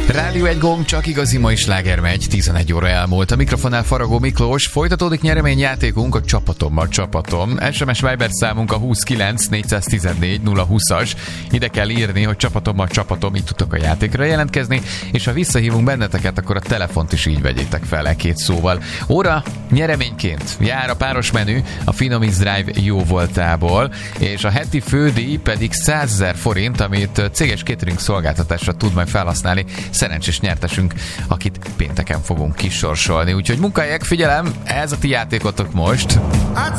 Rádió egy gomb, csak igazi mai sláger megy, 11 óra elmúlt. A mikrofonnál Faragó Miklós, folytatódik nyereményjátékunk a Csapatommal Csapatom. SMS Viber számunk a 29 414 020-as. Ide kell írni, hogy Csapatommal Csapatom, így tudtok a játékra jelentkezni, és ha visszahívunk benneteket, akkor a telefont is így vegyétek fel két szóval. Óra nyereményként jár a páros menü a Finomix Drive jó voltából, és a heti fődíj pedig 100 000 forint, amit céges catering szolgáltatásra tud majd felhasználni szerencsés nyertesünk, akit pénteken fogunk kisorsolni. Úgyhogy munkahelyek, figyelem, ez a ti játékotok most.